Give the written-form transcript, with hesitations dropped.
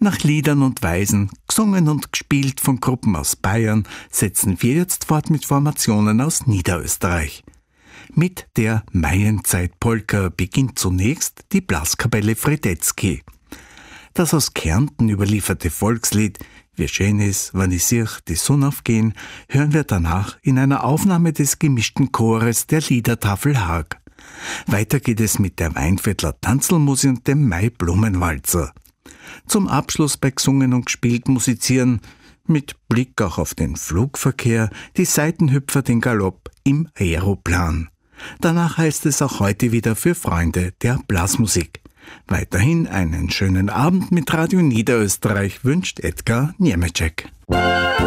Nach Liedern und Weisen, gesungen und gespielt von Gruppen aus Bayern, setzen wir jetzt fort mit Formationen aus Niederösterreich. Mit der Maienzeit-Polka beginnt zunächst die Blaskapelle Fredetzky. Das aus Kärnten überlieferte Volkslied Wie schön ist, wann ich sehe die Sonne aufgehen, hören wir danach in einer Aufnahme des gemischten Chores der Liedertafel Haag. Weiter geht es mit der Weinviertler Tanzelmusik und dem Mai-Blumenwalzer. Zum Abschluss bei Gesungen und gespielt musizieren, mit Blick auch auf den Flugverkehr, die Seitenhüpfer den Galopp im Aeroplan. Danach heißt es auch heute wieder für Freunde der Blasmusik. Weiterhin einen schönen Abend mit Radio Niederösterreich wünscht Edgar Niemeczek.